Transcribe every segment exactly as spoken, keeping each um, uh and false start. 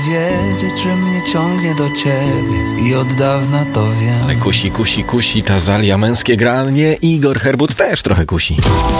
wiedzieć, że mnie ciągnie do ciebie i od dawna to wiem. Ale kusi, kusi, kusi ta Zalia, męskie granie, Igor Herbut też trochę kusi.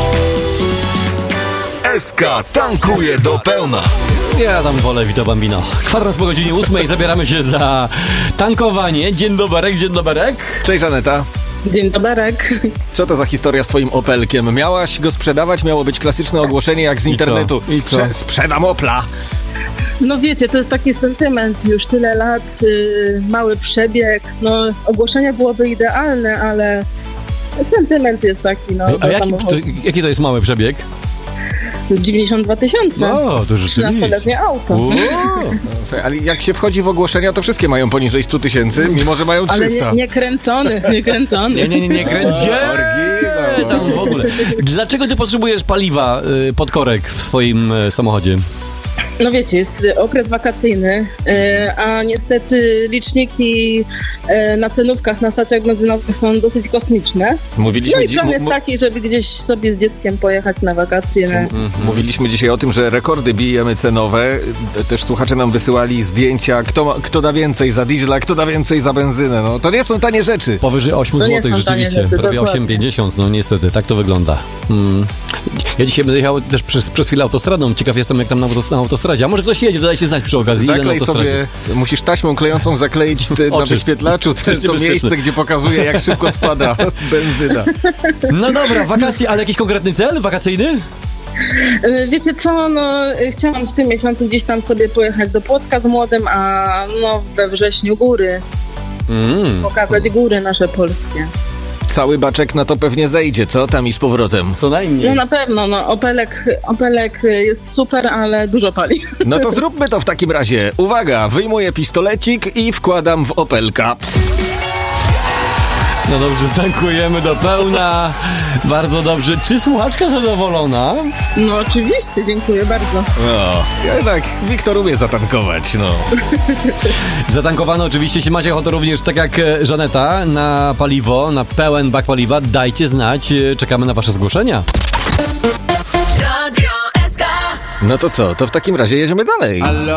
S K tankuje do pełna. Ja tam wolę Vito Bambino. Kwadrans po godzinie ósmej, zabieramy się za tankowanie. Dzień doberek, dzień doberek. Cześć Żaneta. Dzień doberek. Co to za historia z twoim Opelkiem? Miałaś go sprzedawać? Miało być klasyczne ogłoszenie jak z internetu. I co? Sprze- sprzedam Opla. No wiecie, to jest taki sentyment, już tyle lat, yy, mały przebieg, no ogłoszenie byłoby idealne, ale sentyment jest taki, no. A jaki to, jaki to jest mały przebieg? dziewięćdziesiąt dwa tysiące. No, to rzeczywiście. trzynastoletnie auto. Uuu. No, ale jak się wchodzi w ogłoszenia, to wszystkie mają poniżej stu tysięcy, mimo że mają trzysta. Ale nie, nie kręcony, nie kręcony. Nie, nie, nie, nie kręcie. Oryginał. Tam w ogóle. Dlaczego ty potrzebujesz paliwa y, pod korek w swoim y, samochodzie? No wiecie, jest okres wakacyjny, yy, a niestety liczniki yy, na cenówkach na stacjach benzynowych są dosyć kosmiczne. Mówiliśmy, No i dzi- plan mu- jest mu- taki, żeby gdzieś sobie z dzieckiem pojechać na wakacje. Mhm. Mówiliśmy dzisiaj o tym, że rekordy bijemy cenowe. Też słuchacze nam wysyłali zdjęcia, kto, ma, kto da więcej za diesla, kto da więcej za benzynę. No, to nie są tanie rzeczy. Powyżej osiem To nie złotych są tanie rzeczywiście. rzeczy, Prawie dokładnie. osiem pięćdziesiąt, no niestety, tak to wygląda. Mm. Ja dzisiaj będę jechał też przez, przez chwilę autostradą. Ciekaw jestem, jak tam na, autos- na autostradzie. A może ktoś jedzie, dodajcie znać przy okazji. ile na Zaklej autostradzie. sobie, musisz taśmą klejącą zakleić ty, na Oczy. wyświetlaczu To to, jest to niebezpieczne. miejsce, gdzie pokazuje, jak szybko spada benzyna. No dobra, wakacje, ale jakiś konkretny cel wakacyjny? Yy, Wiecie co, no yy, chciałam w tym miesiącu gdzieś tam sobie pojechać do Płocka z młodym, a no we wrześniu góry, Mm. pokazać góry nasze polskie. Cały baczek na to pewnie zejdzie, co? Tam i z powrotem. Co najmniej. No na pewno, no Opelek, Opelek jest super, ale dużo pali. No to zróbmy to w takim razie. Uwaga, wyjmuję pistolecik i wkładam w Opelka. No dobrze, tankujemy do pełna. Bardzo dobrze. Czy słuchaczka zadowolona? No oczywiście, dziękuję bardzo. No, jednak Wiktor umie zatankować, no. Zatankowano oczywiście, jeśli macie ochotę również, tak jak e, Żaneta, na paliwo, na pełen bak paliwa, dajcie znać. e, Czekamy na wasze zgłoszenia. No to co, to w takim razie jedziemy dalej.